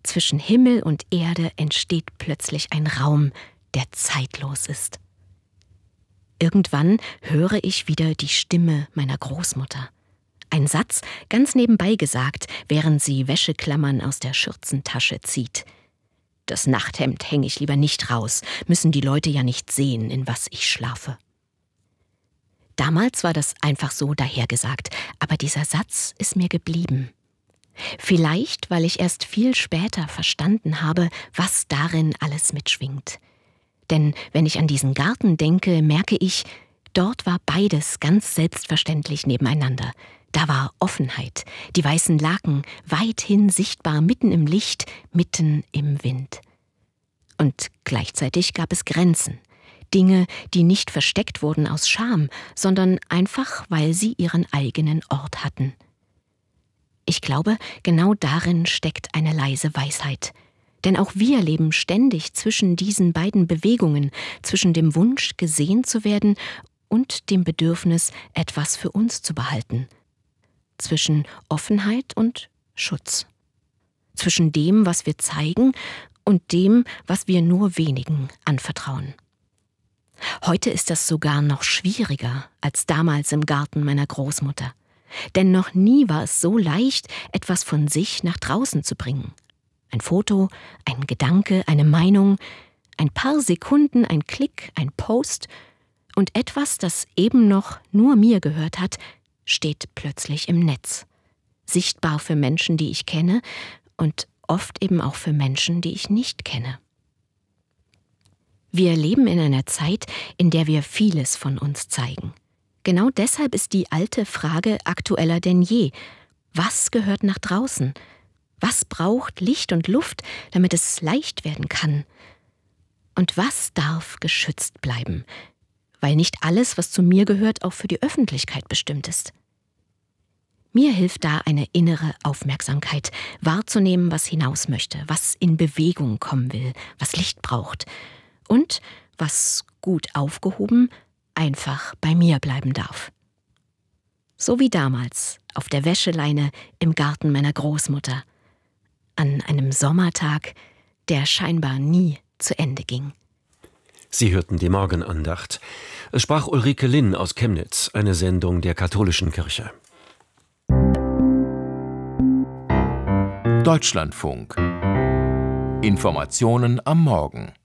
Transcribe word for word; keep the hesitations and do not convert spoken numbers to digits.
Zwischen Himmel und Erde entsteht plötzlich ein Raum, der zeitlos ist. Irgendwann höre ich wieder die Stimme meiner Großmutter. Ein Satz, ganz nebenbei gesagt, während sie Wäscheklammern aus der Schürzentasche zieht. Das Nachthemd hänge ich lieber nicht raus, müssen die Leute ja nicht sehen, in was ich schlafe. Damals war das einfach so dahergesagt, aber dieser Satz ist mir geblieben. Vielleicht, weil ich erst viel später verstanden habe, was darin alles mitschwingt. Denn wenn ich an diesen Garten denke, merke ich, dort war beides ganz selbstverständlich nebeneinander. Da war Offenheit, die weißen Laken weithin sichtbar mitten im Licht, mitten im Wind. Und gleichzeitig gab es Grenzen. Dinge, die nicht versteckt wurden aus Scham, sondern einfach, weil sie ihren eigenen Ort hatten. Ich glaube, genau darin steckt eine leise Weisheit. Denn auch wir leben ständig zwischen diesen beiden Bewegungen, zwischen dem Wunsch, gesehen zu werden und dem Bedürfnis, etwas für uns zu behalten. Zwischen Offenheit und Schutz. Zwischen dem, was wir zeigen, und dem, was wir nur wenigen anvertrauen. Heute ist das sogar noch schwieriger als damals im Garten meiner Großmutter. Denn noch nie war es so leicht, etwas von sich nach draußen zu bringen. Ein Foto, ein Gedanke, eine Meinung, ein paar Sekunden, ein Klick, ein Post und etwas, das eben noch nur mir gehört hat, steht plötzlich im Netz. Sichtbar für Menschen, die ich kenne und oft eben auch für Menschen, die ich nicht kenne. Wir leben in einer Zeit, in der wir vieles von uns zeigen. Genau deshalb ist die alte Frage aktueller denn je. Was gehört nach draußen? Was braucht Licht und Luft, damit es leicht werden kann? Und was darf geschützt bleiben? Weil nicht alles, was zu mir gehört, auch für die Öffentlichkeit bestimmt ist. Mir hilft da eine innere Aufmerksamkeit, wahrzunehmen, was hinaus möchte, was in Bewegung kommen will, was Licht braucht. Und, was gut aufgehoben, einfach bei mir bleiben darf. So wie damals auf der Wäscheleine im Garten meiner Großmutter. An einem Sommertag, der scheinbar nie zu Ende ging. Sie hörten die Morgenandacht. Es sprach Ulrike Linn aus Chemnitz, eine Sendung der Katholischen Kirche. Deutschlandfunk. Informationen am Morgen.